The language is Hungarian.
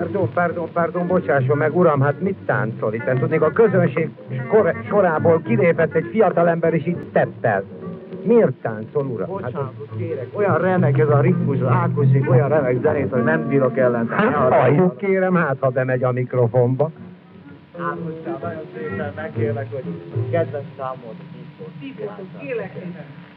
Pardon, bocsásson meg, uram, hát mit táncol itt? Tudnék, a közönség sorából kilépett egy fiatalember, és így steppel. Miért táncol, uram? Bocsánatot kérek, olyan remek ez a ritmus, az Ákosék olyan remek zenét, hogy nem bírok ellen. Hát, kérem, hát ha bemegy a mikrofonba. Ákoskám, nagyon szépen megkérlek, hogy kedves számot. Kérlek.